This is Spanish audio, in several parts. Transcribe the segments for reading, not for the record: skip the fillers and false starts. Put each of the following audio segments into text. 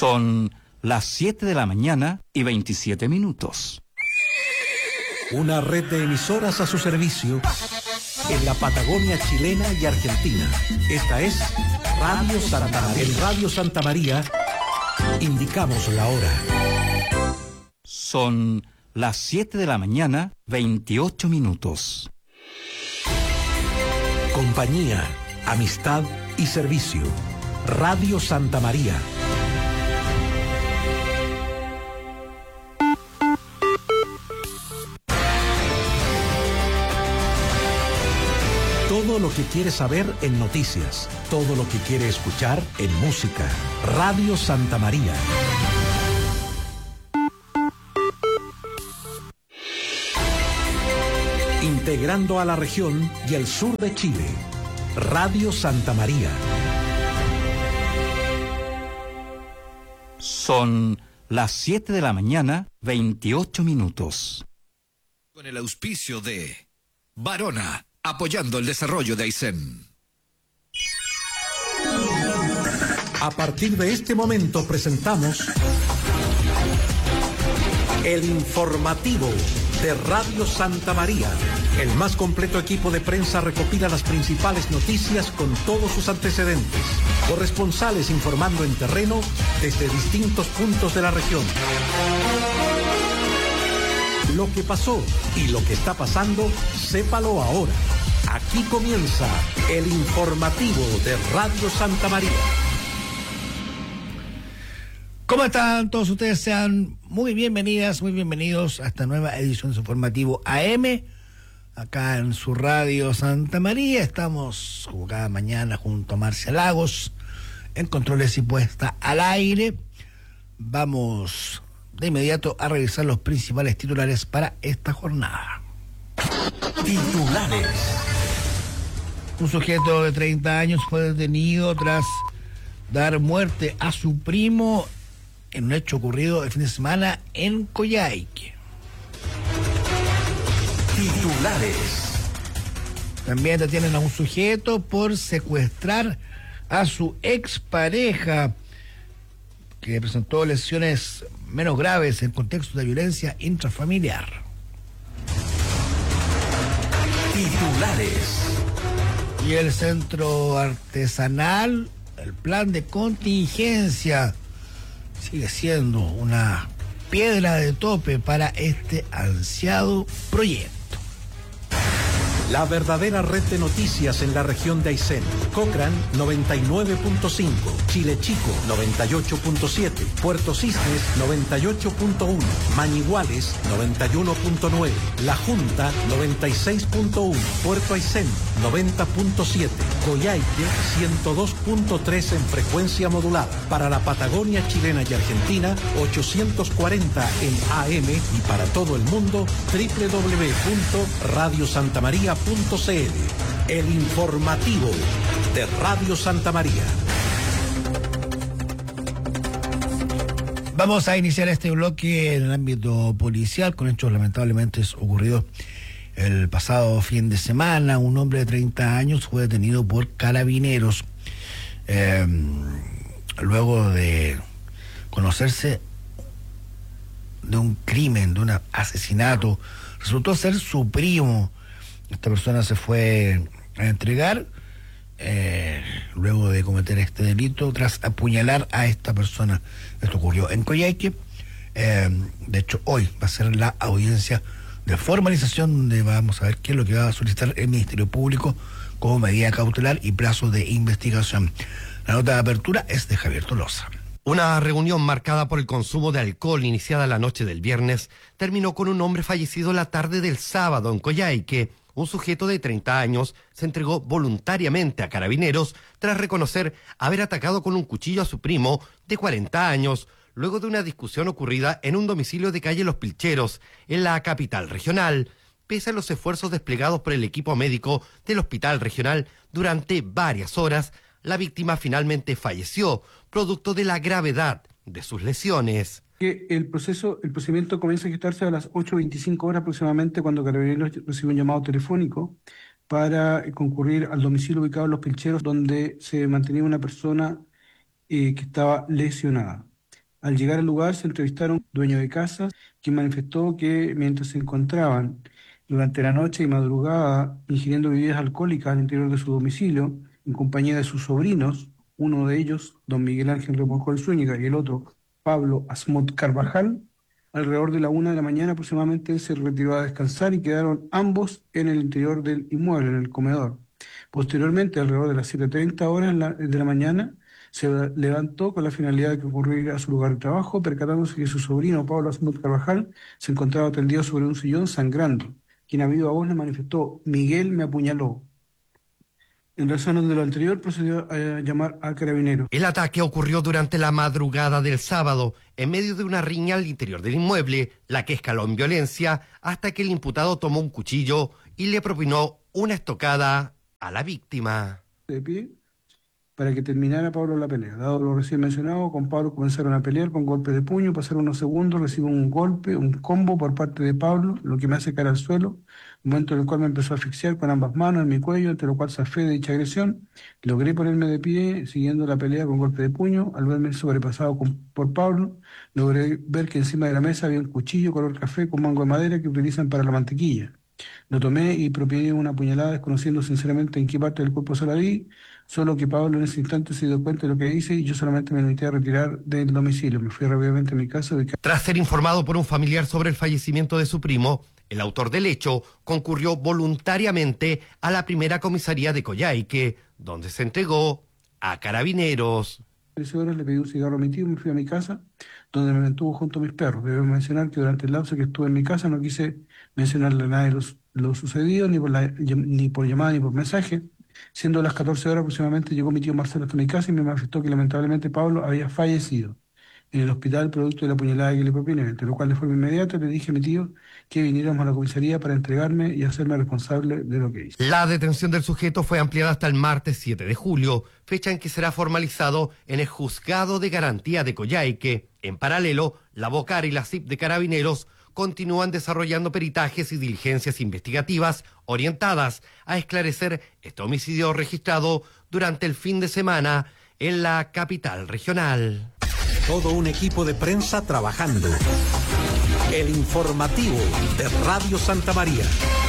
Son las 7 de la mañana y 27 minutos. Una red de emisoras a su servicio en la Patagonia chilena y argentina. Esta es Radio Santa María. En Radio Santa María indicamos la hora. Son las 7 de la mañana, 28 minutos. Compañía, amistad y servicio. Radio Santa María. Todo lo que quiere saber en noticias, todo lo que quiere escuchar en música. Radio Santa María. Integrando a la región y el sur de Chile. Radio Santa María. Son las 7 de la mañana, 28 minutos. Con el auspicio de Varona, apoyando el desarrollo de Aysén. A partir de este momento presentamos el informativo de Radio Santa María. El más completo equipo de prensa recopila las principales noticias con todos sus antecedentes. Corresponsales informando en terreno desde distintos puntos de la región. Lo que pasó y lo que está pasando, sépalo ahora. Aquí comienza el informativo de Radio Santa María. ¿Cómo están todos ustedes? Sean muy bienvenidas, muy bienvenidos a esta nueva edición de su informativo AM, acá en su Radio Santa María. Estamos como cada mañana junto a Marcia Lagos, en controles y puesta al aire. Vamos de inmediato a revisar los principales titulares para esta jornada. Titulares. Un sujeto de 30 años fue detenido tras dar muerte a su primo en un hecho ocurrido el fin de semana en Coyhaique. Titulares. También detienen a un sujeto por secuestrar a su expareja, que presentó lesiones menos graves en contexto de violencia intrafamiliar. Titulares. Y el centro artesanal, el plan de contingencia, sigue siendo una piedra de tope para este ansiado proyecto. La verdadera red de noticias en la región de Aysén. Cochrane 99.5, Chile Chico 98.7, Puerto Cisnes 98.1, Mañiguales 91.9, La Junta 96.1, Puerto Aysén 90.7, Coyhaique 102.3 en frecuencia modulada. Para la Patagonia chilena y argentina 840 en AM y para todo el mundo www.radiosantamaria.cl. El informativo de Radio Santa María. Vamos a iniciar este bloque en el ámbito policial con hechos lamentablemente ocurridos el pasado fin de semana. Un hombre de 30 años fue detenido por carabineros luego de conocerse de un crimen, de un asesinato. Resultó ser su primo. Esta persona se fue a entregar luego de cometer este delito tras apuñalar a esta persona. Esto ocurrió en Coyhaique. De hecho, hoy va a ser la audiencia de formalización donde vamos a ver qué es lo que va a solicitar el Ministerio Público como medida cautelar y plazo de investigación. La nota de apertura es de Javier Tolosa. Una reunión marcada por el consumo de alcohol iniciada la noche del viernes terminó con un hombre fallecido la tarde del sábado en Coyhaique. Un sujeto de 30 años se entregó voluntariamente a carabineros tras reconocer haber atacado con un cuchillo a su primo de 40 años, luego de una discusión ocurrida en un domicilio de calle Los Pilcheros, en la capital regional. Pese a los esfuerzos desplegados por el equipo médico del hospital regional durante varias horas, la víctima finalmente falleció, producto de la gravedad de sus lesiones. Que el procedimiento comienza a gestarse a las 8:25 horas aproximadamente, cuando Carabineros recibe un llamado telefónico para concurrir al domicilio ubicado en Los Pilcheros, donde se mantenía una persona que estaba lesionada. Al llegar al lugar se entrevistaron dueño de casa, quien manifestó que mientras se encontraban durante la noche y madrugada ingiriendo bebidas alcohólicas al interior de su domicilio, en compañía de sus sobrinos, uno de ellos, don Miguel Ángel Remolcol Zúñiga, y el otro, Pablo Asmot Carvajal, alrededor de la 1 de la mañana aproximadamente él se retiró a descansar y quedaron ambos en el interior del inmueble, en el comedor. Posteriormente, alrededor de las 7:30 horas de la mañana, se levantó con la finalidad de concurrir a su lugar de trabajo, percatándose que su sobrino, Pablo Asmut Carvajal, se encontraba tendido sobre un sillón sangrando. Quien a viva voz le manifestó: Miguel me apuñaló. En razón de lo anterior, procedió a llamar a carabineros. El ataque ocurrió durante la madrugada del sábado, en medio de una riña al interior del inmueble, la que escaló en violencia hasta que el imputado tomó un cuchillo y le propinó una estocada a la víctima. De pie para que terminara Pablo la pelea. Dado lo recién mencionado, con Pablo comenzaron a pelear con golpes de puño, pasaron unos segundos, recibo un golpe, un combo por parte de Pablo, lo que me hace caer al suelo, momento en el cual me empezó a asfixiar con ambas manos en mi cuello, ante lo cual zafé de dicha agresión. Logré ponerme de pie, siguiendo la pelea con golpe de puño. Al verme sobrepasado por Pablo, logré ver que encima de la mesa había un cuchillo color café con mango de madera que utilizan para la mantequilla. Lo tomé y propiné una puñalada, desconociendo sinceramente en qué parte del cuerpo se la di, solo que Pablo en ese instante se dio cuenta de lo que hice y yo solamente me limité a retirar del domicilio. Me fui rápidamente a mi casa. Tras ser informado por un familiar sobre el fallecimiento de su primo, el autor del hecho concurrió voluntariamente a la primera comisaría de Coyhaique, donde se entregó a carabineros. 13 horas le pedí un cigarro a mi tío y me fui a mi casa, donde me mantuvo junto a mis perros. Debo mencionar que durante el lapso que estuve en mi casa no quise mencionarle a nadie lo sucedido, ni por llamada ni por mensaje. Siendo las 14 horas aproximadamente, llegó mi tío Marcelo hasta mi casa y me manifestó que lamentablemente Pablo había fallecido en el hospital producto de la puñalada que le propiné, ante lo cual de forma inmediata le dije a mi tío que viniéramos a la comisaría para entregarme y hacerme responsable de lo que hice. La detención del sujeto fue ampliada hasta el martes 7 de julio, fecha en que será formalizado en el Juzgado de Garantía de Coyhaique. En paralelo, la Bocar y la CIP de Carabineros continúan desarrollando peritajes y diligencias investigativas orientadas a esclarecer este homicidio registrado durante el fin de semana en la capital regional. Todo un equipo de prensa trabajando. El informativo de Radio Santa María.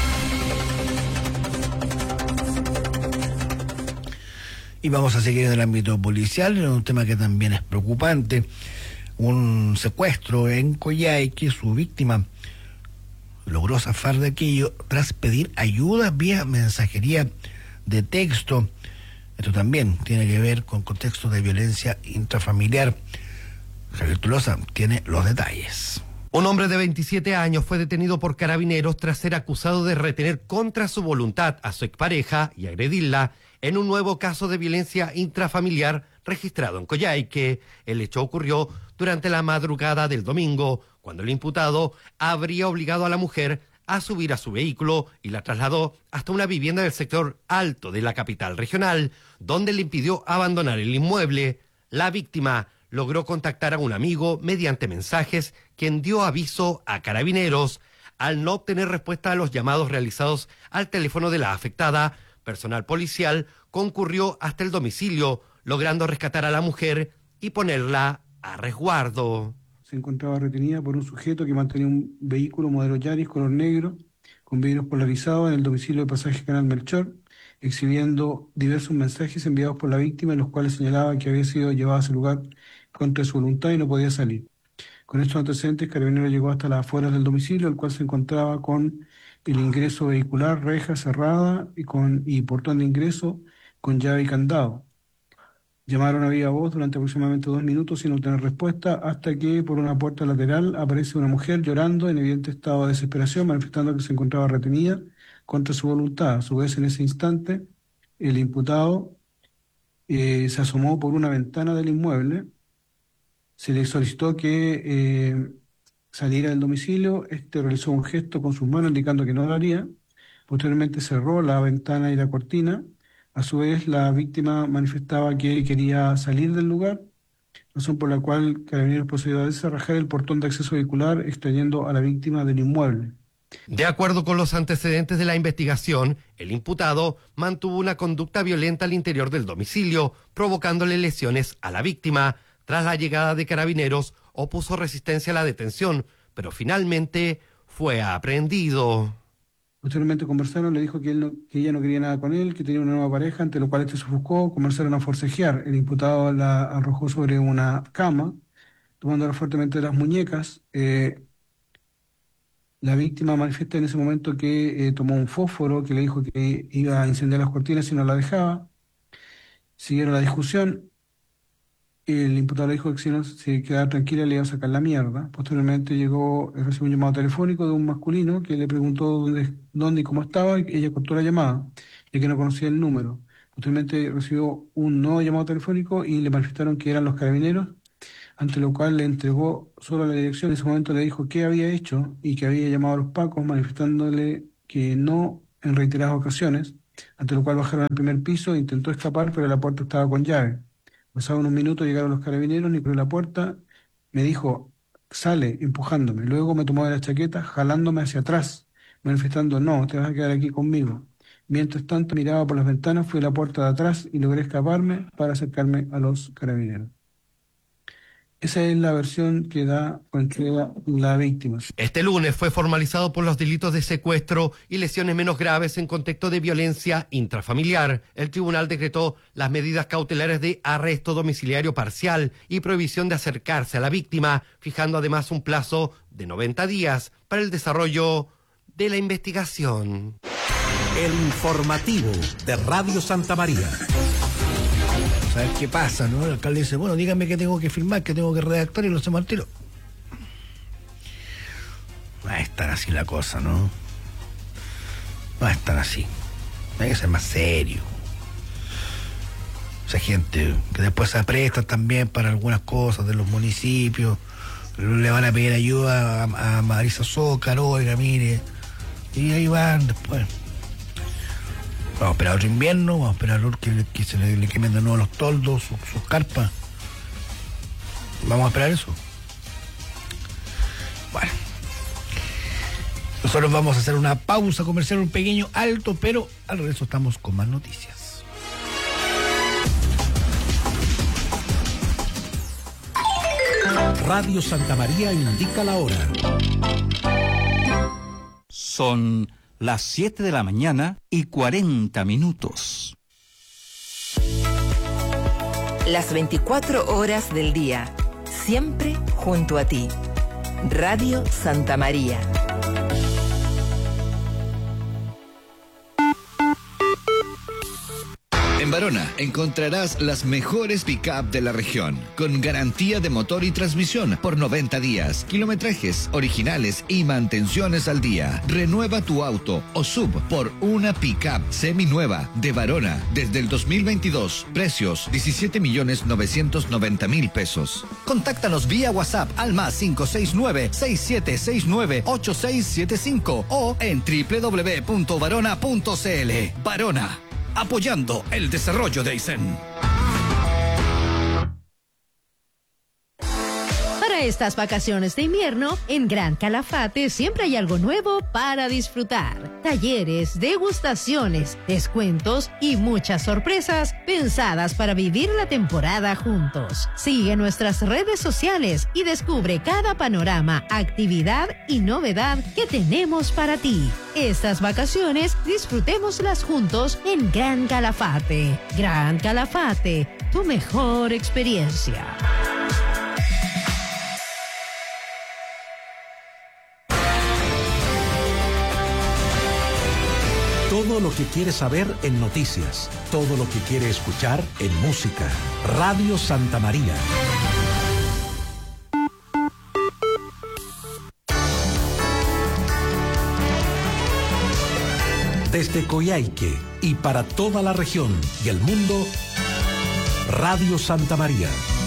Y vamos a seguir en el ámbito policial, en un tema que también es preocupante. Un secuestro en Coyhaique, su víctima logró zafar de aquello tras pedir ayuda vía mensajería de texto. Esto también tiene que ver con contextos de violencia intrafamiliar. Javier Tolosa tiene los detalles. Un hombre de 27 años fue detenido por carabineros tras ser acusado de retener contra su voluntad a su expareja y agredirla en un nuevo caso de violencia intrafamiliar registrado en Coyhaique. El hecho ocurrió durante la madrugada del domingo, cuando el imputado habría obligado a la mujer a subir a su vehículo y la trasladó hasta una vivienda del sector alto de la capital regional, donde le impidió abandonar el inmueble. La víctima logró contactar a un amigo mediante mensajes, quien dio aviso a carabineros. Al no obtener respuesta a los llamados realizados al teléfono de la afectada, personal policial concurrió hasta el domicilio, logrando rescatar a la mujer y ponerla a resguardo. Se encontraba retenida por un sujeto que mantenía un vehículo modelo Yaris color negro, con vidrios polarizados en el domicilio de Pasaje Canal Melchor, exhibiendo diversos mensajes enviados por la víctima en los cuales señalaba que había sido llevada a ese lugar contra su voluntad y no podía salir. Con estos antecedentes, Carabineros llegó hasta las afueras del domicilio, el cual se encontraba con el ingreso vehicular, reja cerrada y portón de ingreso con llave y candado. Llamaron a viva voz durante aproximadamente 2 minutos sin obtener respuesta, hasta que por una puerta lateral aparece una mujer llorando en evidente estado de desesperación, manifestando que se encontraba retenida contra su voluntad. A su vez, en ese instante, el imputado se asomó por una ventana del inmueble, se le solicitó que saliera del domicilio. Realizó un gesto con sus manos indicando que no lo haría. Posteriormente cerró la ventana y la cortina. A su vez, la víctima manifestaba que quería salir del lugar, razón por la cual Carabineros procedió a desarraigar el portón de acceso vehicular, extrayendo a la víctima del inmueble. De acuerdo con los antecedentes de la investigación, el imputado mantuvo una conducta violenta al interior del domicilio, provocándole lesiones a la víctima. Tras la llegada de Carabineros, opuso resistencia a la detención, pero finalmente fue aprehendido. Posteriormente conversaron, le dijo que ella no quería nada con él, que tenía una nueva pareja, ante lo cual este se ofuscó, comenzaron a forcejear. El imputado la arrojó sobre una cama, tomándola fuertemente de las muñecas. La víctima manifiesta en ese momento que tomó un fósforo, que le dijo que iba a incendiar las cortinas si no la dejaba. Siguieron la discusión. El imputado le dijo que si no se quedaba tranquila le iba a sacar la mierda. Posteriormente recibió un llamado telefónico de un masculino que le preguntó dónde y cómo estaba, y ella cortó la llamada, ya que no conocía el número. Posteriormente recibió un nuevo llamado telefónico y le manifestaron que eran los carabineros, ante lo cual le entregó solo la dirección. En ese momento le dijo qué había hecho y que había llamado a los pacos, manifestándole que no en reiteradas ocasiones, ante lo cual bajaron al primer piso, intentó escapar, pero la puerta estaba con llave. Pasaban unos minutos, llegaron los carabineros, ni abrió la puerta, me dijo, sale, empujándome. Luego me tomó de la chaqueta, jalándome hacia atrás, manifestando, no, te vas a quedar aquí conmigo. Mientras tanto, miraba por las ventanas, fui a la puerta de atrás y logré escaparme para acercarme a los carabineros. Esa es la versión que da o entrega la víctima. Este lunes fue formalizado por los delitos de secuestro y lesiones menos graves en contexto de violencia intrafamiliar. El tribunal decretó las medidas cautelares de arresto domiciliario parcial y prohibición de acercarse a la víctima, fijando además un plazo de 90 días para el desarrollo de la investigación. El informativo de Radio Santa María. ¿Sabes qué pasa, no? El alcalde dice, bueno, díganme qué tengo que filmar, qué tengo que redactar y lo hacemos al tiro. Va a estar así la cosa, ¿no? Va a estar así. Hay que ser más serio. O sea, gente que después se presta también para algunas cosas de los municipios. Le van a pedir ayuda a Marisa Zócaro, oiga, mire. Y ahí van después. Vamos a esperar otro invierno, vamos a esperar que se le quemen de nuevo los toldos, sus carpas. Vamos a esperar eso. Bueno. Nosotros vamos a hacer una pausa comercial, un pequeño alto, pero al regreso estamos con más noticias. Radio Santa María indica la hora. Son las 7 de la mañana y 40 minutos. Las 24 horas del día, siempre junto a ti. Radio Santa María. En Barona encontrarás las mejores pick-up de la región, con garantía de motor y transmisión por 90 días, kilometrajes originales y mantenciones al día. Renueva tu auto o sub por una pick-up seminueva de Barona desde el 2022. Precios 17.990.000 pesos. Contáctanos vía WhatsApp al +569-6769-8675 o en www.barona.cl. Barona, apoyando el desarrollo de Aysén. Para estas vacaciones de invierno, en Gran Calafate siempre hay algo nuevo para disfrutar. Talleres, degustaciones, descuentos y muchas sorpresas pensadas para vivir la temporada juntos. Sigue nuestras redes sociales y descubre cada panorama, actividad y novedad que tenemos para ti. Estas vacaciones disfrutémoslas juntos en Gran Calafate. Gran Calafate, tu mejor experiencia. Todo lo que quiere saber en noticias, todo lo que quiere escuchar en música. Radio Santa María. Desde Coyhaique y para toda la región y el mundo, Radio Santa María.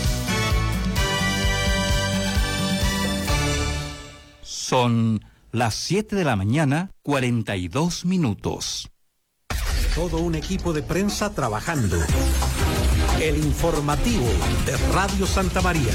Son las 7 de la mañana, 42 minutos. Todo un equipo de prensa trabajando. El informativo de Radio Santa María.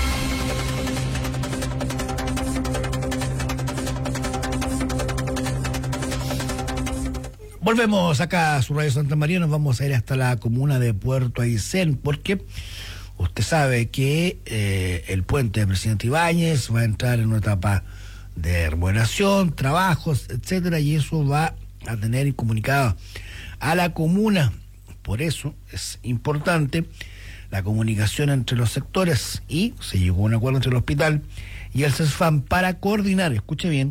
Volvemos acá a su Radio Santa María, nos vamos a ir hasta la comuna de Puerto Aysén, porque usted Usted sabe que el puente de Presidente Ibáñez va a entrar en una etapa de remodelación, trabajos, etcétera, y eso va a tener incomunicada a la comuna. Por eso es importante la comunicación entre los sectores, y se llegó a un acuerdo entre el hospital y el CESFAM para coordinar, escuche bien,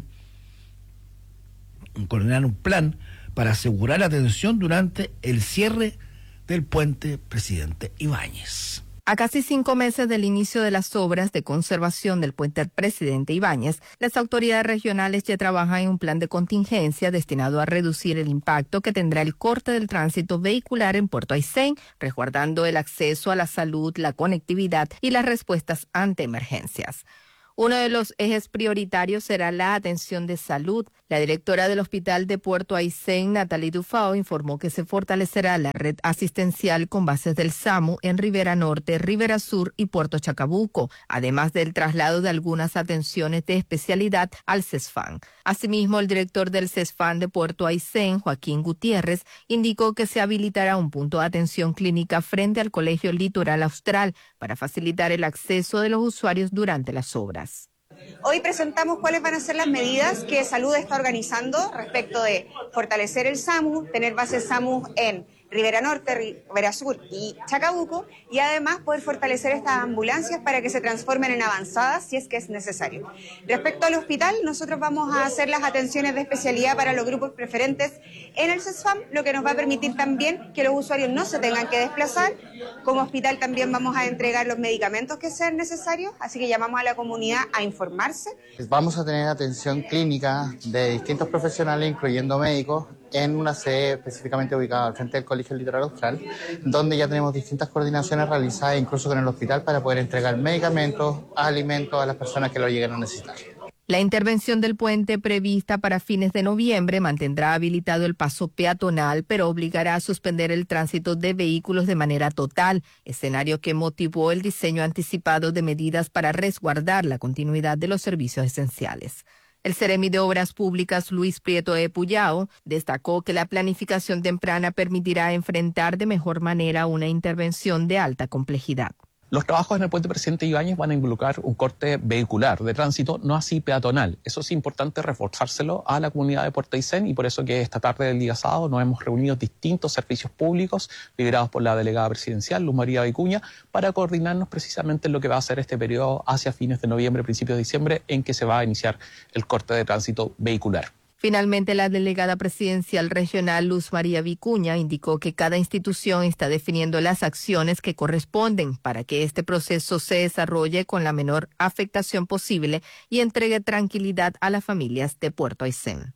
coordinar un plan para asegurar la atención durante el cierre del puente Presidente Ibáñez. A casi 5 meses del inicio de las obras de conservación del puente Presidente Ibáñez, las autoridades regionales ya trabajan en un plan de contingencia destinado a reducir el impacto que tendrá el corte del tránsito vehicular en Puerto Aysén, resguardando el acceso a la salud, la conectividad y las respuestas ante emergencias. Uno de los ejes prioritarios será la atención de salud. La directora del Hospital de Puerto Aysén, Natalie Dufao, informó que se fortalecerá la red asistencial con bases del SAMU en Ribera Norte, Ribera Sur y Puerto Chacabuco, además del traslado de algunas atenciones de especialidad al CESFAM. Asimismo, el director del CESFAM de Puerto Aysén, Joaquín Gutiérrez, indicó que se habilitará un punto de atención clínica frente al Colegio Litoral Austral para facilitar el acceso de los usuarios durante las obras. Hoy presentamos cuáles van a ser las medidas que Salud está organizando respecto de fortalecer el SAMU, tener bases SAMU en Ribera Norte, Ribera Sur y Chacabuco, y además poder fortalecer estas ambulancias para que se transformen en avanzadas si es que es necesario. Respecto al hospital, nosotros vamos a hacer las atenciones de especialidad para los grupos preferentes en el CESFAM, lo que nos va a permitir también que los usuarios no se tengan que desplazar. Como hospital también vamos a entregar los medicamentos que sean necesarios, así que llamamos a la comunidad a informarse. Vamos a tener atención clínica de distintos profesionales, incluyendo médicos, en una sede específicamente ubicada al frente del Colegio Litoral Austral, donde ya tenemos distintas coordinaciones realizadas incluso con el hospital para poder entregar medicamentos, alimentos a las personas que lo lleguen a necesitar. La intervención del puente prevista para fines de noviembre mantendrá habilitado el paso peatonal, pero obligará a suspender el tránsito de vehículos de manera total, escenario que motivó el diseño anticipado de medidas para resguardar la continuidad de los servicios esenciales. El Seremi de Obras Públicas, Luis Prieto de Puyao, destacó que la planificación temprana permitirá enfrentar de mejor manera una intervención de alta complejidad. Los trabajos en el puente Presidente Ibáñez van a involucrar un corte vehicular de tránsito, no así peatonal. Eso es importante reforzárselo a la comunidad de Puerto Aysén, y por eso que esta tarde del día sábado nos hemos reunido distintos servicios públicos liderados por la delegada presidencial, Luz María Vicuña, para coordinarnos precisamente en lo que va a ser este periodo hacia fines de noviembre, principios de diciembre, en que se va a iniciar el corte de tránsito vehicular. Finalmente, la delegada presidencial regional Luz María Vicuña indicó que cada institución está definiendo las acciones que corresponden para que este proceso se desarrolle con la menor afectación posible y entregue tranquilidad a las familias de Puerto Aysén.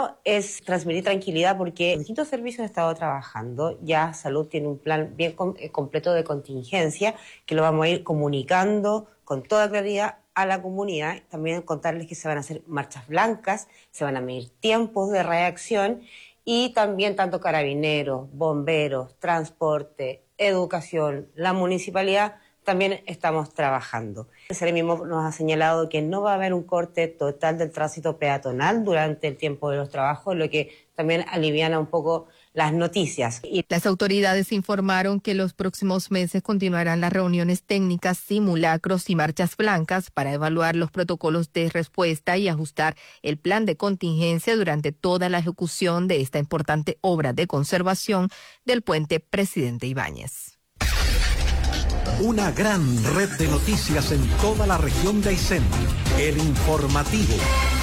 Es transmitir tranquilidad porque distintos servicios han estado trabajando. Ya Salud tiene un plan bien completo de contingencia que lo vamos a ir comunicando con toda claridad a la comunidad. También contarles que se van a hacer marchas blancas, se van a medir tiempos de reacción, y también tanto carabineros, bomberos, transporte, educación, la municipalidad, también estamos trabajando. El Seremi nos ha señalado que no va a haber un corte total del tránsito peatonal durante el tiempo de los trabajos, lo que también aliviana un poco las noticias. Las autoridades informaron que los próximos meses continuarán las reuniones técnicas, simulacros y marchas blancas para evaluar los protocolos de respuesta y ajustar el plan de contingencia durante toda la ejecución de esta importante obra de conservación del puente Presidente Ibáñez. Una gran red de noticias en toda la región de Aysén. El informativo.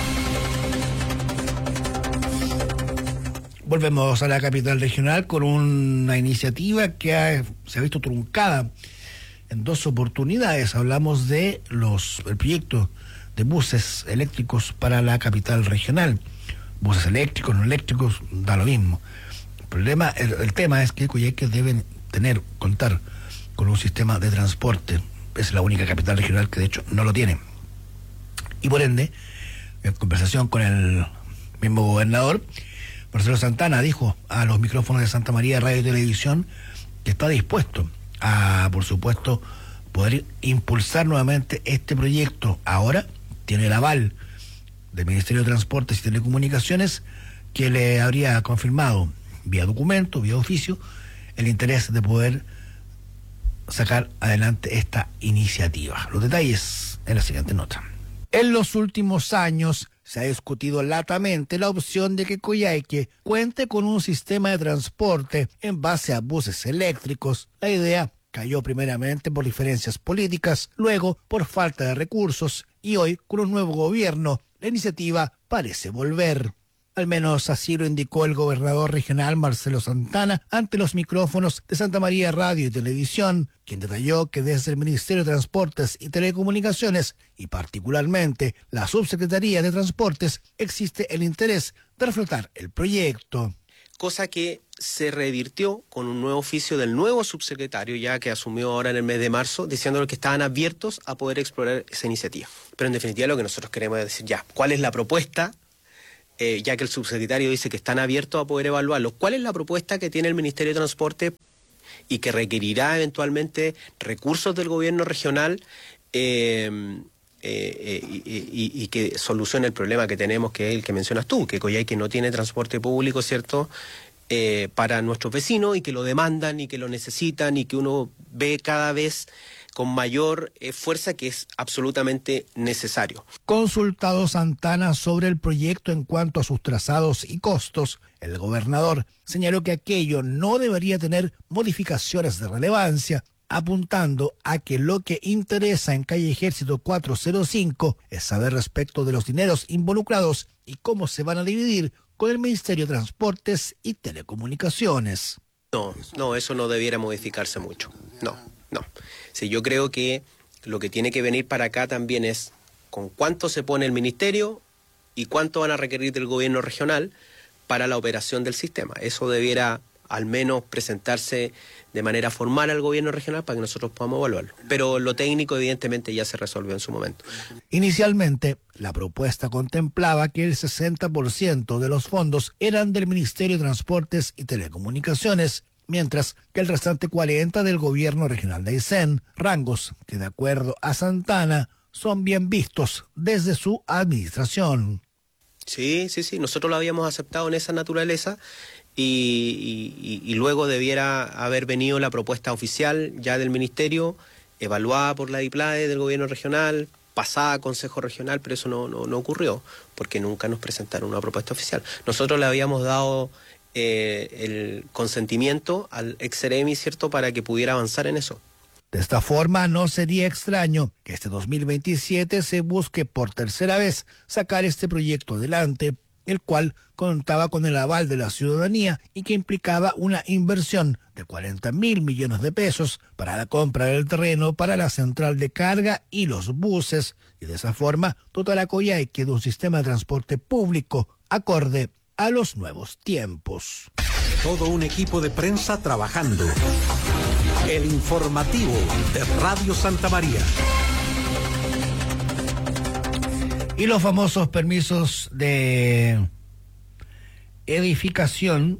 Volvemos a la capital regional con una iniciativa que se ha visto truncada en 2 oportunidades. Hablamos de el proyecto de buses eléctricos para la capital regional. Buses eléctricos, no eléctricos, da lo mismo. El tema es que Coyhaique deben contar con un sistema de transporte. Es la única capital regional que de hecho no lo tiene. Y por ende, en conversación con el mismo gobernador, Marcelo Santana dijo a los micrófonos de Santa María Radio y Televisión que está dispuesto a, por supuesto, poder impulsar nuevamente este proyecto. Ahora tiene el aval del Ministerio de Transportes y Telecomunicaciones, que le habría confirmado vía documento, vía oficio, el interés de poder sacar adelante esta iniciativa. Los detalles en la siguiente nota. En los últimos años se ha discutido latamente la opción de que Coyhaique cuente con un sistema de transporte en base a buses eléctricos. La idea cayó primeramente por diferencias políticas, luego por falta de recursos y hoy, con un nuevo gobierno, la iniciativa parece volver. Al menos así lo indicó el gobernador regional Marcelo Santana ante los micrófonos de Santa María Radio y Televisión, quien detalló que desde el Ministerio de Transportes y Telecomunicaciones, y particularmente la Subsecretaría de Transportes, existe el interés de reflotar el proyecto. Cosa que se revirtió con un nuevo oficio del nuevo subsecretario, ya que asumió ahora en el mes de marzo, diciéndole que estaban abiertos a poder explorar esa iniciativa. Pero en definitiva lo que nosotros queremos es decir, ya, ¿cuál es la propuesta? Ya que el subsecretario dice que están abiertos a poder evaluarlo. ¿Cuál es la propuesta que tiene el Ministerio de Transporte y que requerirá eventualmente recursos del gobierno regional y que solucione el problema que tenemos, que es el que mencionas tú, que Coyhaique no tiene transporte público, ¿cierto?, para nuestros vecinos y que lo demandan y que lo necesitan y que uno ve cada vez con mayor fuerza que es absolutamente necesario. Consultado Santana sobre el proyecto en cuanto a sus trazados y costos, el gobernador señaló que aquello no debería tener modificaciones de relevancia, apuntando a que lo que interesa en Calle Ejército 405 es saber respecto de los dineros involucrados y cómo se van a dividir con el Ministerio de Transportes y Telecomunicaciones. No, eso no debiera modificarse mucho. No. Sí, yo creo que lo que tiene que venir para acá también es con cuánto se pone el ministerio y cuánto van a requerir del gobierno regional para la operación del sistema. Eso debiera al menos presentarse de manera formal al gobierno regional para que nosotros podamos evaluarlo. Pero lo técnico evidentemente ya se resolvió en su momento. Inicialmente, la propuesta contemplaba que el 60% de los fondos eran del Ministerio de Transportes y Telecomunicaciones, mientras que el restante 40% del gobierno regional de Aysén, rangos que de acuerdo a Santana son bien vistos desde su administración. Sí, nosotros lo habíamos aceptado en esa naturaleza y luego debiera haber venido la propuesta oficial ya del ministerio, evaluada por la DIPLAE del gobierno regional, pasada a Consejo Regional, pero eso no ocurrió, porque nunca nos presentaron una propuesta oficial. Nosotros le habíamos dado el consentimiento al ex-Ceremi, ¿cierto?, para que pudiera avanzar en eso. De esta forma, no sería extraño que este 2027 se busque por tercera vez sacar este proyecto adelante, el cual contaba con el aval de la ciudadanía y que implicaba una inversión de 40.000 millones de pesos para la compra del terreno para la central de carga y los buses, y de esa forma dotar a Coyhaique de un sistema de transporte público acorde a los nuevos tiempos. Todo un equipo de prensa trabajando. El informativo de Radio Santa María. Y los famosos permisos de edificación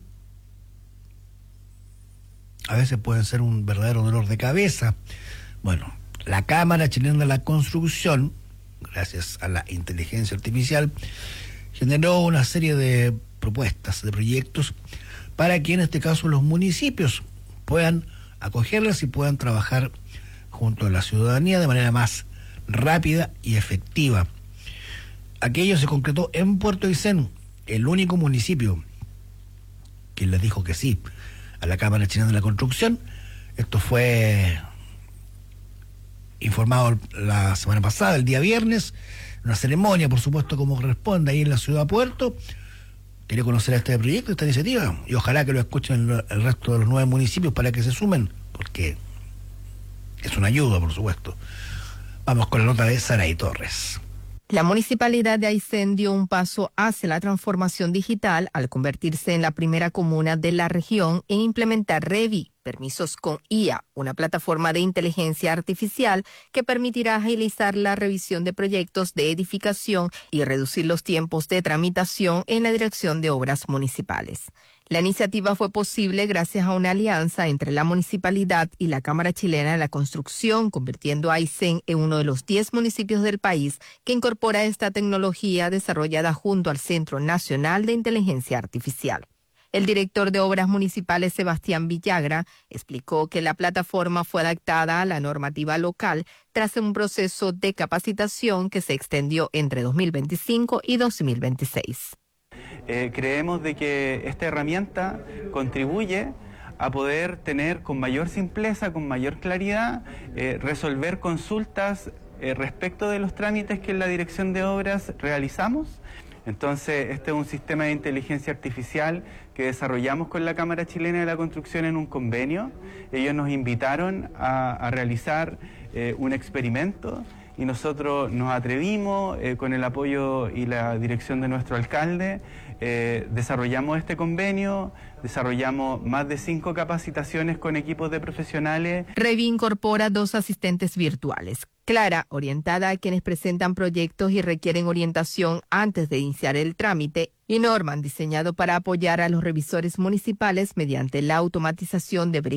a veces pueden ser un verdadero dolor de cabeza. Bueno, la Cámara Chilena de la Construcción, gracias a la inteligencia artificial, generó una serie de propuestas, de proyectos, para que en este caso los municipios puedan acogerlas y puedan trabajar junto a la ciudadanía de manera más rápida y efectiva. Aquello se concretó en Puerto Aysén, el único municipio que les dijo que sí a la Cámara Chilena de la Construcción. Esto fue informado la semana pasada, el día viernes, una ceremonia, por supuesto, como corresponde, ahí en la ciudad de Puerto. Quería conocer este proyecto, esta iniciativa, y ojalá que lo escuchen el resto de los 9 municipios para que se sumen, porque es una ayuda, por supuesto. Vamos con la nota de Saray Torres. La Municipalidad de Aysén dio un paso hacia la transformación digital al convertirse en la primera comuna de la región en implementar Revi, permisos con IA, una plataforma de inteligencia artificial que permitirá agilizar la revisión de proyectos de edificación y reducir los tiempos de tramitación en la Dirección de Obras Municipales. La iniciativa fue posible gracias a una alianza entre la municipalidad y la Cámara Chilena de la Construcción, convirtiendo a Aysén en uno de los 10 municipios del país que incorpora esta tecnología desarrollada junto al Centro Nacional de Inteligencia Artificial. El director de Obras Municipales, Sebastián Villagra, explicó que la plataforma fue adaptada a la normativa local tras un proceso de capacitación que se extendió entre 2025 y 2026. Creemos de que esta herramienta contribuye a poder tener con mayor simpleza, con mayor claridad, resolver consultas respecto de los trámites que en la Dirección de Obras realizamos. Entonces, este es un sistema de inteligencia artificial que desarrollamos con la Cámara Chilena de la Construcción en un convenio. Ellos nos invitaron a realizar un experimento y nosotros nos atrevimos, con el apoyo y la dirección de nuestro alcalde, desarrollamos este convenio, desarrollamos más de 5 capacitaciones con equipos de profesionales. Revi incorpora 2 asistentes virtuales. Clara, orientada a quienes presentan proyectos y requieren orientación antes de iniciar el trámite, y Norman, diseñado para apoyar a los revisores municipales mediante la automatización de